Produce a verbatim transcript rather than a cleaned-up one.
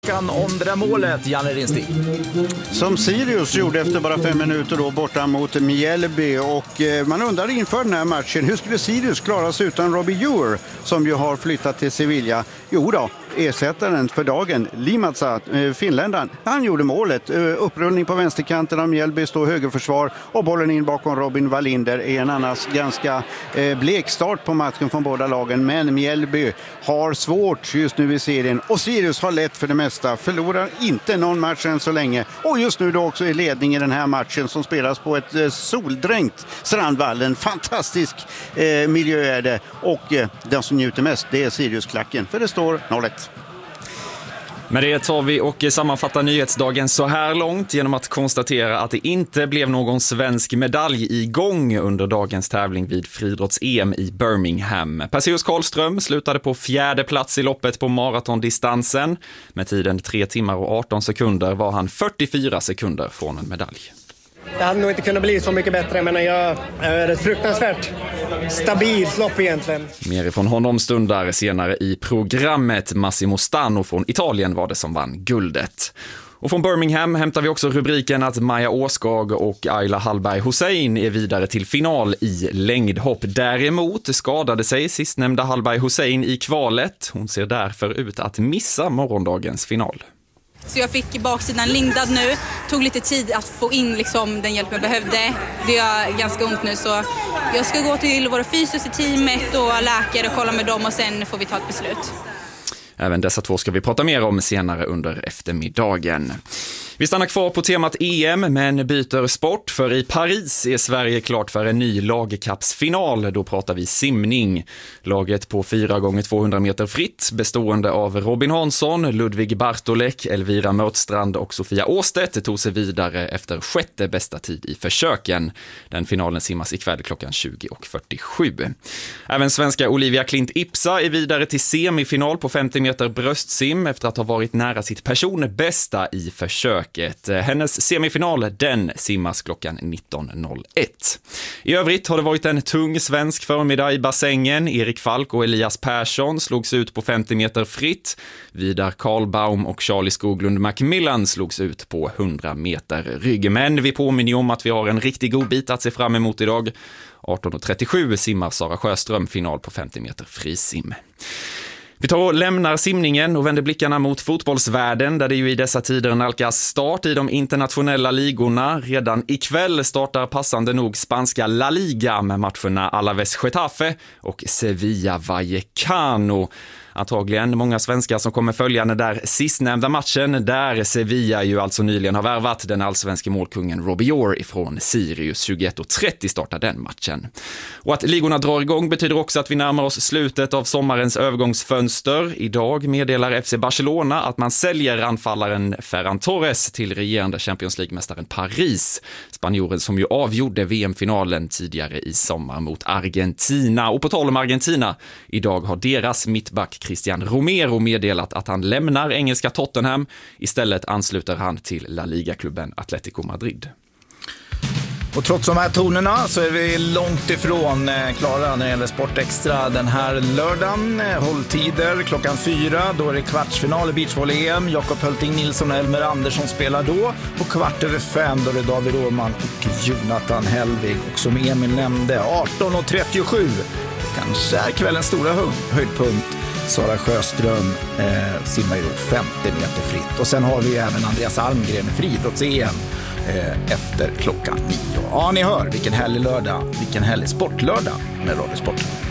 Om det där målet, Janne Rinstig. Som Sirius gjorde efter bara fem minuter då borta mot Mjällby, och eh, man undrar inför den här matchen, hur skulle Sirius klara sig utan Robbie Ewer som ju har flyttat till Sevilla? Jo då, ersättaren för dagen, Limatsa, eh, finländaren, han gjorde målet. Eh, upprullning på vänsterkanten av Mjällby, står högerförsvar och bollen in bakom Robin Wallinder. Är en annars ganska eh, blek start på matchen från båda lagen, men Mjällby har svårt just nu i serien och Sirius har lätt för det mesta, förlorar inte någon match än så länge, och just nu då också i ledning i den här matchen som spelas på ett eh, soldränkt Strandvallen. Fantastisk eh, miljö är det, och eh, den som njuter mest, det är Sirius-klacken, för det står noll ett. Med det tar vi och sammanfattar nyhetsdagen så här långt genom att konstatera att det inte blev någon svensk medalj igång under dagens tävling vid friidrotts-E M i Birmingham. Perseus Karlström slutade på fjärde plats i loppet på maratondistansen. Med tiden tre timmar och arton sekunder var han fyrtiofyra sekunder från en medalj. Det hade nog inte kunnat bli så mycket bättre, men jag är ett fruktansvärt stabilt lopp egentligen. Mer ifrån honom stundar senare i programmet. Massimo Stano från Italien var det som vann guldet. Och från Birmingham hämtar vi också rubriken att Maja Åskag och Ayla Hallberg Hussein är vidare till final i längdhopp. Däremot skadade sig sistnämnda Hallberg Hussein i kvalet. Hon ser därför ut att missa morgondagens final. Så jag fick baksidan lindad nu. Tog lite tid att få in liksom den hjälp jag behövde. Det är ganska ont nu, så jag ska gå till våra fysiskt i teamet och läkare och kolla med dem, och sen får vi ta ett beslut. Även dessa två ska vi prata mer om senare under eftermiddagen. Vi stannar kvar på temat E M men byter sport, för i Paris är Sverige klart för en ny lagkappsfinal. Då pratar vi simning. Laget på fyra gånger tvåhundra meter fritt bestående av Robin Hansson, Ludvig Bartolek, Elvira Mörtstrand och Sofia Åstedt tog sig vidare efter sjätte bästa tid i försöken. Den finalen simmas ikväll klockan tjugo och fyrtiosju. Även svenska Olivia Klint Ipsa är vidare till semifinal på femtio meter bröstsim efter att ha varit nära sitt personbästa i försök. Hennes semifinal, den simmas klockan nitton noll ett. I övrigt har det varit en tung svensk förmiddag i bassängen. Erik Falk och Elias Persson slogs ut på femtio meter fritt. Vidar Karlbaum och Charlie Skoglund Macmillan slogs ut på hundra meter rygg. Men vi påminner om att vi har en riktig god bit att se fram emot idag. arton trettiosju simmar Sara Sjöström final på femtio meter frisim. Vi tar och lämnar simningen och vänder blickarna mot fotbollsvärlden, där det ju i dessa tider nalkas start i de internationella ligorna. Redan ikväll startar passande nog spanska La Liga med matcherna Alaves Getafe och Sevilla Vallecano. Antagligen många svenskar som kommer följa den där sistnämnda matchen, där Sevilla ju alltså nyligen har värvat den allsvenska målkungen Robbie Ewer ifrån Sirius. tjugoett och trettio startar den matchen. Och att ligorna drar igång betyder också att vi närmar oss slutet av sommarens övergångsfönster. Idag meddelar F C Barcelona att man säljer anfallaren Ferran Torres till regerande Champions League-mästaren Paris. Spanjoren som ju avgjorde V M-finalen tidigare i sommar mot Argentina. Och på tal om Argentina, idag har deras mittback Christian Romero meddelat att han lämnar engelska Tottenham. Istället ansluter han till La Liga-klubben Atletico Madrid. Och trots de här tonerna så är vi långt ifrån eh, klara när det gäller Sportextra den här lördagen. Hålltider klockan fyra, då är det kvartsfinal i beachvolley-E M. Jakob Hölting Nilsson och Elmer Andersson spelar då. Och kvart över fem då är det David Åhman och Jonathan Hellvig. Och som Emil nämnde, arton och trettiosju kanske är kvällens stora höjdpunkt. Sara Sjöström eh, simmar ju femtio meter fritt. Och sen har vi även Andreas Almgren i friidrotts-E M eh, efter klockan nio. Ja, ni hör, vilken härlig lördag, vilken härlig sportlördag med Radio Sport.